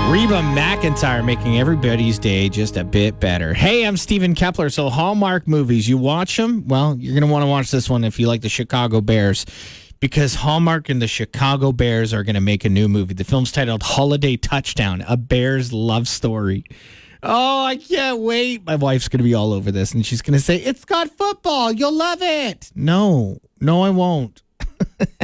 Reba McEntire making everybody's day just a bit better. Hey, I'm Stephen Kepler. So Hallmark movies, you watch them? Well, you're going to want to watch this one if you like the Chicago Bears, because Hallmark and the Chicago Bears are going to make a new movie. The film's titled Holiday Touchdown, a Bears love story. Oh, I can't wait. My wife's going to be all over this, and she's going to say, it's got football. You'll love it. No, I won't.